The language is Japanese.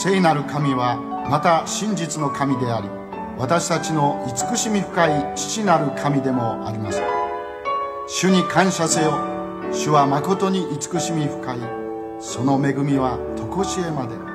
聖なる神はまた真実の神であり、私たちの慈しみ深い父なる神でもあります。主に感謝せよ。主は誠に慈しみ深い。その恵みは常しえまで。